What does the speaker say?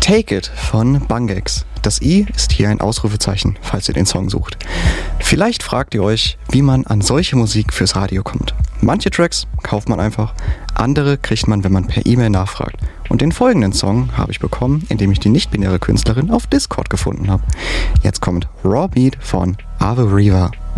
Take It von Bangex. Das I ist hier ein Ausrufezeichen, falls ihr den Song sucht. Vielleicht fragt ihr euch, wie man an solche Musik fürs Radio kommt. Manche Tracks kauft man einfach, andere kriegt man, wenn man per E-Mail nachfragt. Und den folgenden Song habe ich bekommen, indem ich die nicht-binäre Künstlerin auf Discord gefunden habe. Jetzt kommt Raw Beat von Ave Riva.